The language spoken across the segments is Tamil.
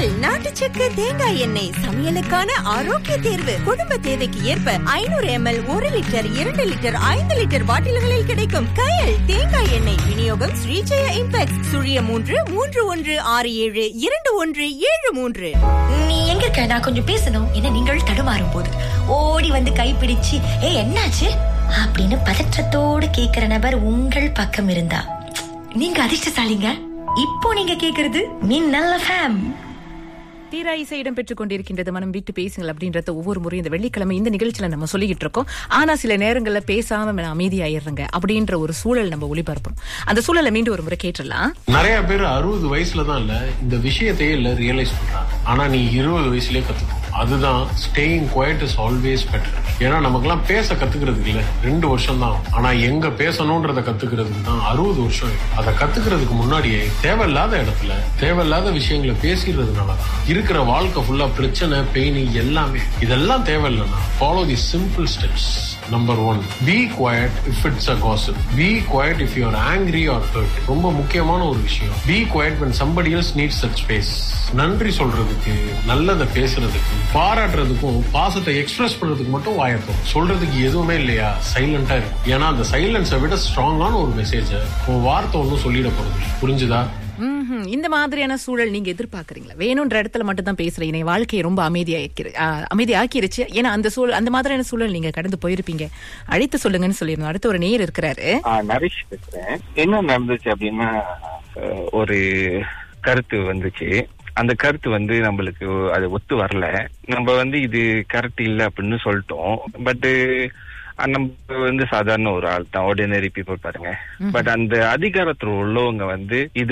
உங்கள் நாட்டு சக்கரை தேங்காய் எண்ணெய் சமையலுக்கான ஆரோக்கிய தேர்வு. குடும்ப தேவைக்கு ஏற்ப 500 ml 1 லிட்டர் 2 லிட்டர் 5 லிட்டர் பாட்டில்களில் கிடைக்கும் கயல் தேங்காய் எண்ணெய். விநியோகம் ஸ்ரீஜெய இம்பெக்ஸ் 0331672173. நீ எங்க இருக்க? நான் கொஞ்சம் பேசணும். என்ன நீங்கள் தடுமாறும் போது ஓடி வந்து கைப்பிடிச்சு என்னாச்சு அப்படின்னு பதற்றத்தோடு கேக்குற நபர் உங்கள் பக்கம் இருந்தா நீங்க அதிர்ஷ்டசாலிங்க. இப்போ நீங்க கேக்குறது மின்னல் எஃப்எம். தீரா இசை இடம் பெற்றுக் கொண்டிருக்கின்றது. மனம் விட்டு பேசுங்கள் அப்படின்றத ஒவ்வொரு முறையும் இந்த வெள்ளிக்கிழமை இந்த நிகழ்ச்சியில நம்ம சொல்லிக்கிட்டு இருக்கோம். ஆனா சில நேரங்கள்ல பேசாம அமைதியாயிடுறங்க அப்படின்ற ஒரு சூழல் நம்ம ஒளிபரப்பணும். அந்த சூழலை மீண்டும் ஒரு முறை கேட்டுடலாம். நிறைய பேர் 60 வயசுலதான் இல்ல இந்த விஷயத்தையே இல்ல ரியலைஸ் பண்றாங்க. ஆனா நீ 20 வயசுலயே கத்துக்கணும். அதுதான் staying quite is always better. ஏன்னா நமக்கெல்லாம் பேச கத்துக்கிறதுக்கு இல்ல 2 வருஷம் தான். ஆனா எங்க பேசணும்ன்றத கத்துக்கிறதுக்கு தான் 60 வருஷம். அதை கத்துக்கிறதுக்கு முன்னாடியே தேவையில்லாத இடத்துல தேவையில்லாத விஷயங்களை பேசிடுறதுனாலதான் இருக்கிற வாழ்க்கை ஃபுல்லா பிரச்சனை, பெயின் எல்லாமே. இதெல்லாம் தேவையில்லைன்னா follow the simple steps. Number 1, be quiet if it's a gossip. Be quiet if you're angry or hurt. ரொம்ப முக்கியமான ஒரு விஷயம். Be quiet when somebody else needs that space. நன்றி சொல்றதுக்கு, நல்லதை பேசுறதுக்கு, பாராட்டுறதுக்கும், பாசத்தை எக்ஸ்பிரஸ் பண்றதுக்கு மட்டும் வாயப்போம். சொல்றதுக்கு எதுவுமே இல்லையா, சைலண்டா இருக்கும். ஏன்னா அந்த சைலன்ஸை விட ஸ்ட்ராங்கான ஒரு மெசேஜ உன் வார்த்தை ஒன்னும் சொல்லிட போறது. புரிஞ்சுதா? இந்த மாதிரியான சூழல் நீங்க எதிர்பார்க்கறீங்களா? வேணும்ன்ற இடத்துல மட்டும் தான் பேசுறேன். என் வாழ்க்கையை ரொம்ப அமைதியாக்கிருச்சு. ஏன்னா அந்த மாதிரியான சூழல் நீங்க கடந்து போயிருப்பீங்க. அழைத்து சொல்லுங்கன்னு சொல்லிருந்தோம். அடுத்து ஒரு நேயர் இருக்கிறாரு. நரேஷ் பேசுறேன். என்ன நடந்துச்சு அப்படின்னா, ஒரு கருத்து வந்துச்சு. அந்த கருத்து நம்மளுக்கு அது ஒத்து வரல. நம்ம இது கரெக்ட் இல்ல அப்படின்னு சொல்லிட்டோம். பட் நம்ம சாதாரண ஒரு ஆள் தான், ஆர்டினரி பீப்புள் பாருங்க. பட் அந்த அதிகாரத்துல உள்ளவங்க இது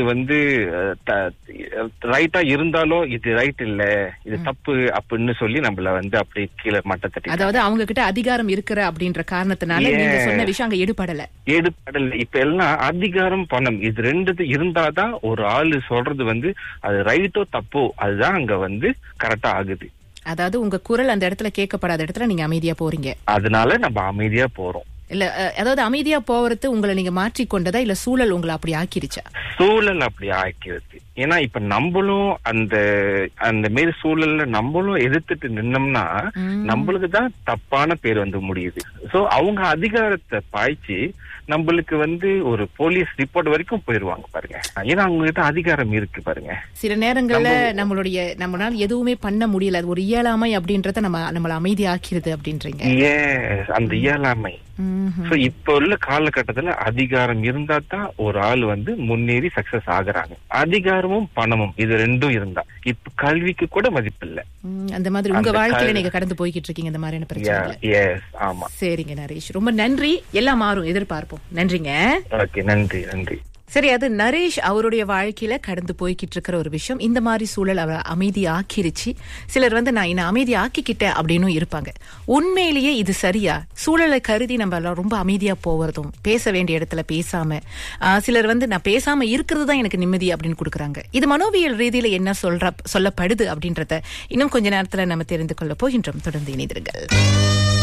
ரைட்டா இருந்தாலும் இது ரைட் இல்ல, இது தப்பு அப்படின்னு சொல்லி நம்மள அப்படியே கீழே மட்டத்தட்டி, அதாவது அவங்க கிட்ட அதிகாரம் இருக்கிற அப்படின்ற காரணத்தினால நீங்க சொன்ன விஷயம் அங்க எடுபடல. இப்ப எல்லாம் அதிகாரம், பணம் இது 2 இருந்தாதான் ஒரு ஆளு சொல்றது அது ரைட்டோ தப்போ அதுதான் அங்க கரெக்டா ஆகுது. அதாவது உங்க குரல் அந்த இடத்துல கேட்கப்படாத இடத்துல நீங்க அமைதியா போறீங்க. அதனால நம்ம அமைதியா போறோம். இல்ல, அதாவது அமைதியா போறது உங்களை நீங்க மாற்றிக்கொண்டதா இல்ல சூழல் உங்களை அப்படி ஆக்கிருச்சா? சூழல் அப்படி ஆக்கிருச்சு. ஏன்னா இப்ப நம்மளும் அந்த மாரி சூழல்ல நம்மளும் எதிர்த்துட்டு நின்னோம்னா நம்மளுக்கு தான் தப்பான பேர் முடியுது. சோ அவங்க அதிகாரத்தை பாய்ச்சி நம்மளுக்கு ஒரு போலீஸ் ரிப்போர்ட் வரைக்கும் போயிருவாங்க பாருங்க. ஏன்னா அவங்க கிட்ட அதிகாரம் இருக்கு பாருங்க. சில நேரங்கள்ல நம்மளால எதுவுமே பண்ண முடியல, அது ஒரு இயலாமை அப்படின்றத நம்மள அமைதி ஆக்கிருது அப்படின்றீங்க. அந்த இயலாமை. இப்ப உள்ள காலகட்டத்துல அதிகாரம் இருந்தா தான் ஒரு ஆள் முன்னேறி சக்சஸ் ஆகுறாங்க. அதிகாரமும் பணமும் இது 2 இருந்தா இப்ப கல்விக்கு கூட மதிப்பு இல்ல. அந்த மாதிரி உங்க வாழ்க்கையில நீங்க கடந்து போய்கிட்டு இருக்கீங்க இந்த மாதிரியான பிரச்சனை. ஆமா. சரிங்க நரேஷ், ரொம்ப நன்றி. எல்லாம் மாறும், எதிர்பார்ப்போம். நன்றிங்க. ஓகே, நன்றி நன்றி. சரி, அது நரேஷ் அவருடைய வாழ்க்கையில கடந்து போய்கிட்டு இருக்கிற ஒரு விஷயம். இந்த மாதிரி சூழல் அவ அமைதி ஆக்கிருச்சு. சிலர் நான் என்ன அமைதி ஆக்கிக்கிட்டேன் அப்படின்னு இருப்பாங்க. உண்மையிலேயே இது சரியா? சூழலை கருதி நம்ம ரொம்ப அமைதியா போவதும், பேச வேண்டிய இடத்துல பேசாம, சிலர் நான் பேசாம இருக்கிறது தான் எனக்கு நிம்மதி அப்படின்னு கொடுக்குறாங்க. இது மனோவியல் ரீதியில என்ன சொல்லப்படுது அப்படின்றத இன்னும் கொஞ்ச நேரத்துல நம்ம தெரிந்து கொள்ள போகின்றோம். தொடர்ந்து இணைந்திருங்கள்.